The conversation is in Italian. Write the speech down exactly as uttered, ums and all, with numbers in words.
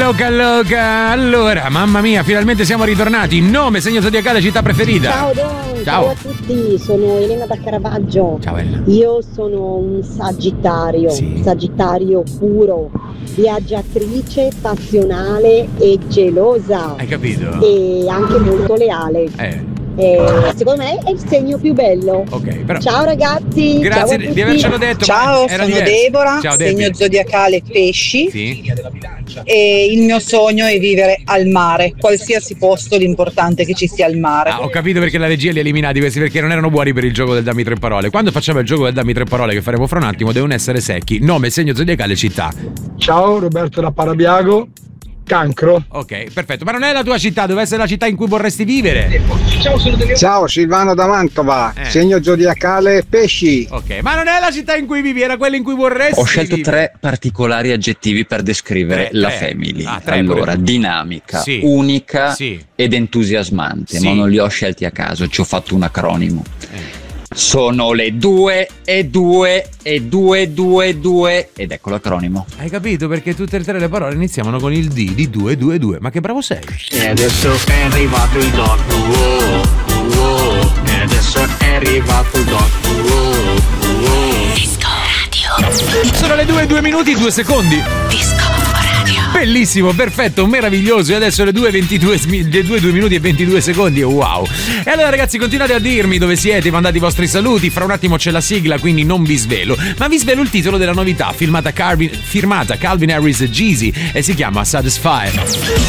loca loca. Allora, mamma mia, finalmente siamo ritornati. Nome, segno zodiacale, città preferita. Ciao Don, ciao. Ciao a tutti, sono Elena da Caravaggio. Ciao Elena. Io sono un sagittario, Sì. sagittario puro, viaggiatrice, passionale e gelosa. Hai capito? E anche molto leale. Eh. Eh, secondo me è il segno più bello. Ok, però. Ciao ragazzi. Grazie ciao a di tutti. avercelo detto. Ciao, era sono diverso. Deborah, Ciao, segno Debbie. zodiacale pesci. Sì. E il mio sogno è vivere al mare, qualsiasi posto, l'importante è che ci sia il mare. Ah, ho capito perché la regia li ha eliminati questi, perché non erano buoni per il gioco del dammi tre parole. Quando facciamo il gioco del dammi tre parole, che faremo fra un attimo, devono essere secchi. Nome, segno zodiacale, città. Ciao, Roberto da Parabiago. Cancro. Ok, perfetto. Ma non è la tua città, deve essere la città in cui vorresti vivere. Ciao, Silvano da Mantova, Eh. segno zodiacale pesci. Ok, ma non è la città in cui vivi, era quella in cui vorresti Ho scelto vivere. tre particolari aggettivi per descrivere Tre, la tre. family. Ah, tre allora, pure. dinamica, Sì. unica Sì. ed entusiasmante, Sì. ma non li ho scelti a caso, ci ho fatto un acronimo. Eh. Sono le due e due e due due due ed ecco l'acronimo. Hai capito? Perché tutte e tre le parole iniziavano con il D di due due due. Ma che bravo sei. E adesso è arrivato il doc, wow, wow. E adesso è arrivato il doc, wow, wow. Disco Radio. Sono le due e due minuti e due secondi. Disco Radio. Bellissimo, perfetto, meraviglioso. E adesso le due e ventidue, le due, due minuti e ventidue secondi. Wow. E allora ragazzi, continuate a dirmi dove siete, mandate i vostri saluti. Fra un attimo c'è la sigla, quindi non vi svelo. Ma vi svelo il titolo della novità, firmata Calvin, firmata Calvin Harris e Jeezy, e si chiama Satisfy.